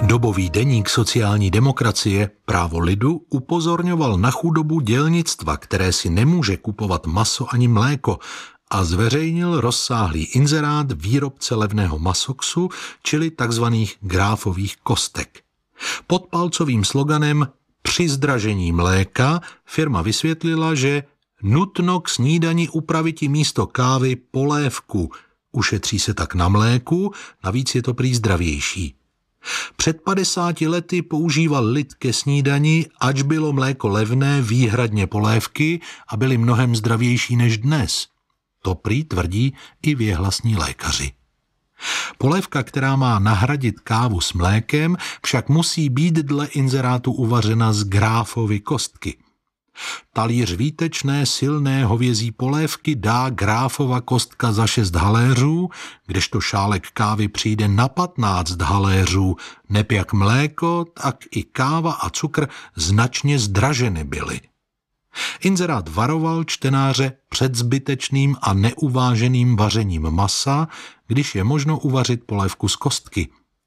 Dobový deník sociální demokracie Právo lidu upozorňoval na chudobu dělnictva, které si nemůže kupovat maso ani mléko, a zveřejnil rozsáhlý inzerát výrobce levného masoksu, čili takzvaných gráfových kostek. Pod palcovým sloganem "Při zdražení mléka" firma vysvětlila, že nutno k snídani upraviti místo kávy polévku. Ušetří se tak na mléku, navíc je to prý zdravější. Před 50 lety používal lid ke snídani, ač bylo mléko levné, výhradně polévky a byly mnohem zdravější než dnes. To prý tvrdí i věhlasní lékaři. Polévka, která má nahradit kávu s mlékem, však musí být dle inzerátu uvařena z gráfovy kostky. Talíř výtečné silné hovězí polévky dá gráfova kostka za 6 haléřů, kdežto šálek kávy přijde na 15 haléřů. Neb jak mléko, tak i káva a cukr značně zdraženy byly. Inzerát varoval čtenáře před zbytečným a neuváženým vařením masa, když je možno uvařit polévku z kostky.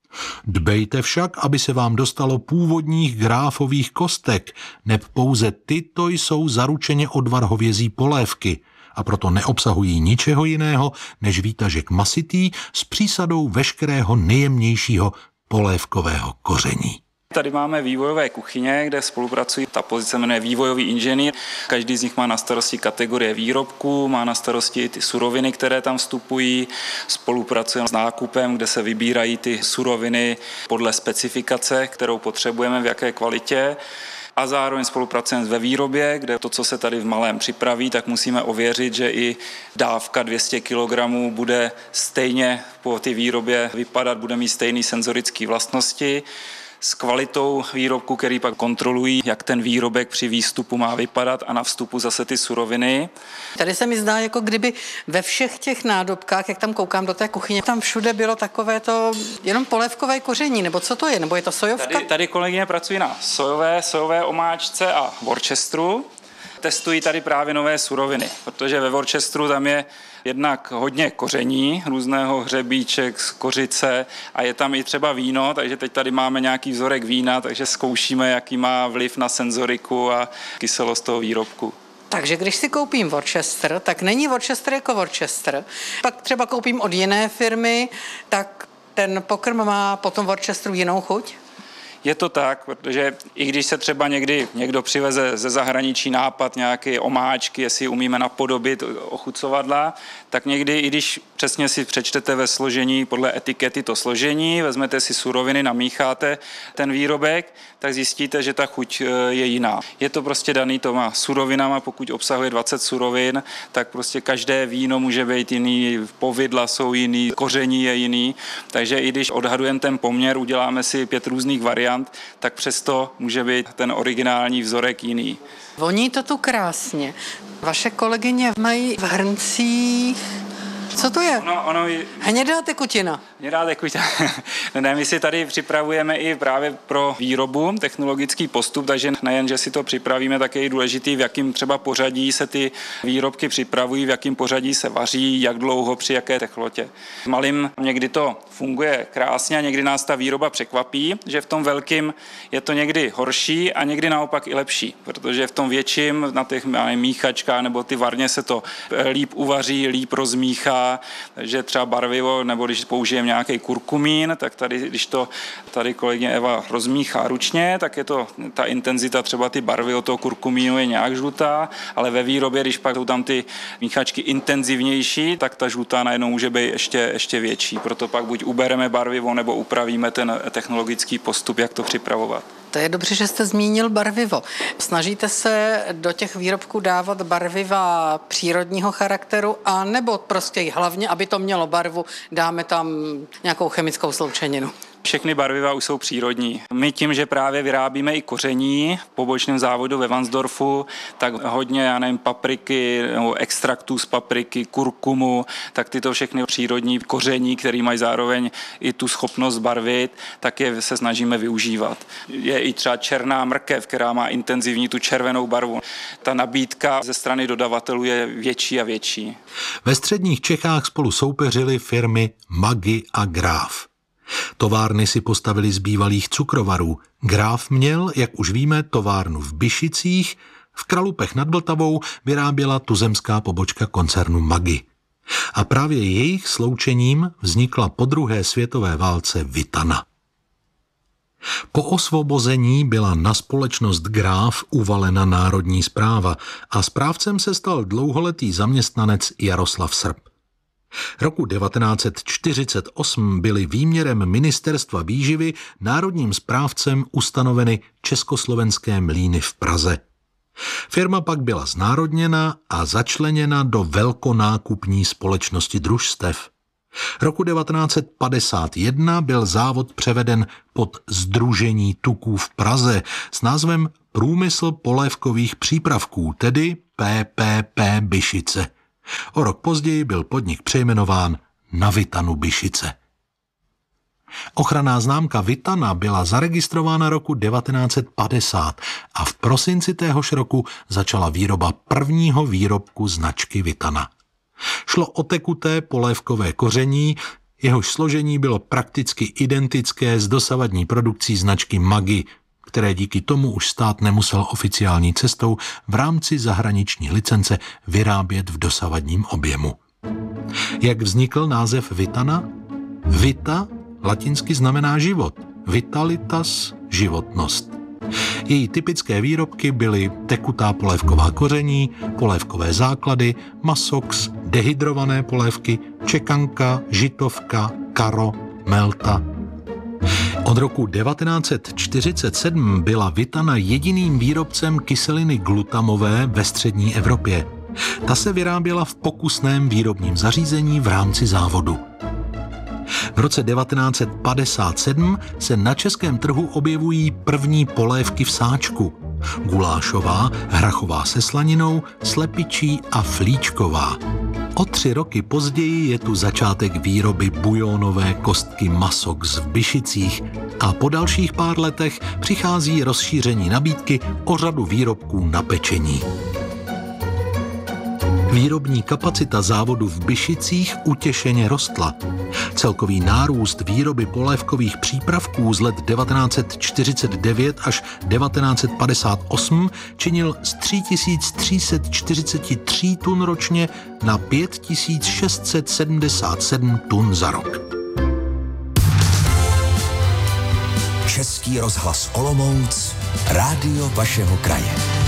Dbejte však, aby se vám dostalo původních gráfových kostek, neb pouze tyto jsou zaručeně odvar hovězí polévky a proto neobsahují ničeho jiného než výtažek masitý s přísadou veškerého nejjemnějšího polévkového koření. Tady máme vývojové kuchyně, kde spolupracují. Ta pozice jmenuje vývojový inženýr. Každý z nich má na starosti kategorie výrobků, má na starosti i ty suroviny, které tam vstupují. Spolupracujeme s nákupem, kde se vybírají ty suroviny podle specifikace, kterou potřebujeme, v jaké kvalitě. A zároveň spolupracujeme ve výrobě, kde to, co se tady v malém připraví, tak musíme ověřit, že i dávka 200 kg bude stejně po té výrobě vypadat, bude mít stejné senzorické vlastnosti. S kvalitou výrobku, který pak kontrolují, jak ten výrobek při výstupu má vypadat a na vstupu zase ty suroviny. Tady se mi zdá, jako kdyby ve všech těch nádobkách, jak tam koukám do té kuchyně, tam všude bylo takové to jenom polévkové koření, nebo co to je, nebo je to sojovka? Tady kolegyně pracují na sojové omáčce a Worcesteru. Testují tady právě nové suroviny, protože ve Worcesteru tam je jednak hodně koření, různého hřebíček, kořice a je tam i třeba víno, takže teď tady máme nějaký vzorek vína, takže zkoušíme, jaký má vliv na senzoriku a kyselost toho výrobku. Takže když si koupím Worcester, tak není Worcester jako Worcester. Pak třeba koupím od jiné firmy, tak ten pokrm má potom Worcesteru jinou chuť? Je to tak, protože i když se třeba někdy někdo přiveze ze zahraničí nápad nějaké omáčky, jestli umíme napodobit ochucovadla, tak někdy, i když přesně si přečtete ve složení podle etikety to složení, vezmete si suroviny, namícháte ten výrobek, tak zjistíte, že ta chuť je jiná. Je to prostě daný těma surovinama, pokud obsahuje 20 surovin, tak prostě každé víno může být jiný, povidla jsou jiný, koření je jiný, takže i když odhadujeme ten poměr, uděláme si 5 různých variant, tak přesto může být ten originální vzorek jiný. Voní to tu krásně. Vaše kolegyně mají v hrncích... Co to je? Hnědá tekutina. Hnědá tekutina. Ne, my si tady připravujeme i právě pro výrobu technologický postup, takže nejen, že si to připravíme, tak je i důležitý, v jakém třeba pořadí se ty výrobky připravují, v jakém pořadí se vaří, jak dlouho, při jaké teplotě. Malým někdy to funguje krásně a někdy nás ta výroba překvapí, že v tom velkým je to někdy horší a někdy naopak i lepší, protože v tom větším, na těch míchačkách nebo ty varně se to líp uvaří, líp rozmíchá. Takže třeba barvivo, nebo když použijeme nějaký kurkumín, tak tady, když to tady kolegyně Eva rozmíchá ručně, tak je to ta intenzita, třeba ty barvy od toho kurkumínu je nějak žlutá, ale ve výrobě, když pak jsou tam ty míchačky intenzivnější, tak ta žlutá najednou může být ještě větší. Proto pak buď ubereme barvivo, nebo upravíme ten technologický postup, jak to připravovat. To je dobře, že jste zmínil barvivo. Snažíte se do těch výrobků dávat barviva přírodního charakteru, a nebo prostě hlavně, aby to mělo barvu, dáme tam nějakou chemickou sloučeninu? Všechny barviva už jsou přírodní. My tím, že právě vyrábíme i koření v pobočném závodu ve Varnsdorfu, tak hodně, papriky nebo extraktů z papriky, kurkumu, tak tyto všechny přírodní koření, které mají zároveň i tu schopnost barvit, tak je se snažíme využívat. Je i třeba černá mrkev, která má intenzivní tu červenou barvu. Ta nabídka ze strany dodavatelů je větší a větší. Ve středních Čechách spolu soupeřily firmy Maggi a Graf. Továrny si postavili z bývalých cukrovarů. Gráf měl, jak už víme, továrnu v Byšicích, v Kralupech nad Vltavou vyráběla tuzemská pobočka koncernu Maggi. A právě jejich sloučením vznikla po druhé světové válce Vitana. Po osvobození byla na společnost Gráf uvalena národní správa a správcem se stal dlouholetý zaměstnanec Jaroslav Srb. Roku 1948 byly výměrem Ministerstva výživy národním správcem ustanoveny Československé mlýny v Praze. Firma pak byla znárodněna a začleněna do velkonákupní společnosti družstev. Roku 1951 byl závod převeden pod Sdružení tuků v Praze s názvem Průmysl polévkových přípravků, tedy PPP Byšice. O rok později byl podnik přejmenován na Vitanu Byšice. Ochranná známka Vitana byla zaregistrována roku 1950 a v prosinci téhož roku začala výroba prvního výrobku značky Vitana. Šlo o tekuté polévkové koření, jehož složení bylo prakticky identické s dosavadní produkcí značky Maggi, které díky tomu už stát nemusel oficiální cestou v rámci zahraniční licence vyrábět v dosavadním objemu. Jak vznikl název Vitana? Vita latinsky znamená život, vitalitas životnost. Její typické výrobky byly tekutá polévková koření, polévkové základy, masox, dehydrované polévky, čekanka, žitovka, karo, melta. Od roku 1947 byla Vitana jediným výrobcem kyseliny glutamové ve střední Evropě. Ta se vyráběla v pokusném výrobním zařízení v rámci závodu. V roce 1957 se na českém trhu objevují první polévky v sáčku. Gulášová, hrachová se slaninou, slepičí a flíčková. O 3 roky později je tu začátek výroby bujónové kostky Masox v Byšicích a po dalších pár letech přichází rozšíření nabídky o řadu výrobků na pečení. Výrobní kapacita závodu v Byšicích utěšeně rostla. Celkový nárůst výroby polévkových přípravků z let 1949 až 1958 činil z 3343 tun ročně na 5677 tun za rok. Český rozhlas Olomouc, rádio vašeho kraje.